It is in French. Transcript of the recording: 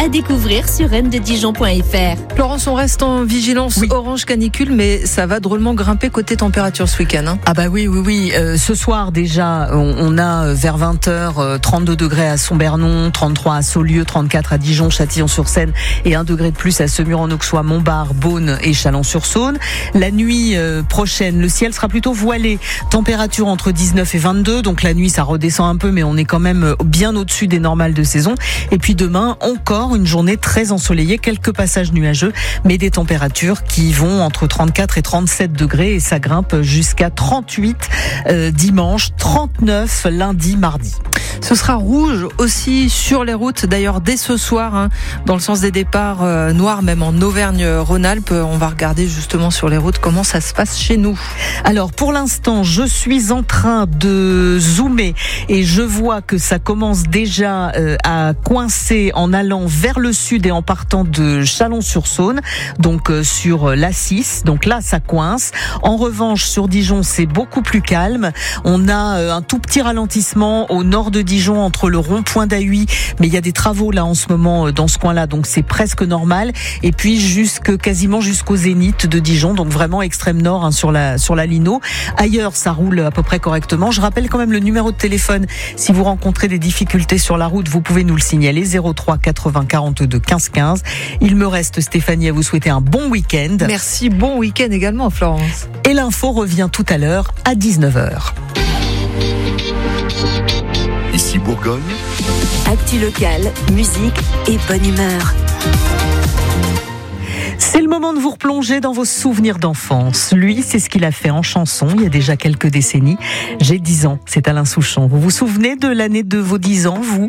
à découvrir sur rennesdedijon.fr. Florence, on reste en vigilance orange canicule, mais ça va drôlement grimper côté température ce week-end. Hein. Ah bah oui. Ce soir déjà, on a vers 20h 32 degrés à Sombernon, 33 à Saulieu, 34 à Dijon, Châtillon-sur-Seine et 1 degré de plus à Semur-en-Auxois, Montbard, Beaune et Chalon-sur-Saône. La nuit prochaine, le ciel sera plutôt voilé. Température entre 19 et 22, donc la nuit ça redescend un peu, mais on est quand même bien au-dessus des normales de saison. Et puis demain, encore une journée très ensoleillée, quelques passages nuageux, mais des températures qui vont entre 34 et 37 degrés et ça grimpe jusqu'à 38 dimanche, 39 lundi, mardi. Ce sera rouge aussi sur les routes, d'ailleurs dès ce soir, dans le sens des départs noirs, même en Auvergne-Rhône-Alpes. On va regarder justement sur les routes comment ça se passe chez nous. Alors pour l'instant, je suis en train de zoomer et je vois que ça commence déjà à coincer en allant vers le sud et en partant de Chalon-sur-Saône, donc sur l'A6. Donc là, ça coince. En revanche, sur Dijon, c'est beaucoup plus calme. On a un tout petit ralentissement au nord de Dijon entre le rond-point d'Ahuy, mais il y a des travaux là en ce moment dans ce coin-là, donc c'est presque normal. Et puis quasiment jusqu'au zénith de Dijon, donc vraiment extrême nord sur la Lino. Ailleurs, ça roule à peu près correctement. Je rappelle quand même le numéro de téléphone. Si vous rencontrez des difficultés sur la route, vous pouvez nous le signaler 03 80 42 15 15. Il me reste, Stéphanie, à vous souhaiter un bon week-end. Merci, bon week-end également, Florence. Et l'info revient tout à l'heure à 19h. Ici Bourgogne. Actu locale, musique et bonne humeur. C'est le moment de vous replonger dans vos souvenirs d'enfance. Lui, c'est ce qu'il a fait en chanson il y a déjà quelques décennies. J'ai 10 ans, c'est Alain Souchon. Vous vous souvenez de l'année de vos 10 ans, vous ?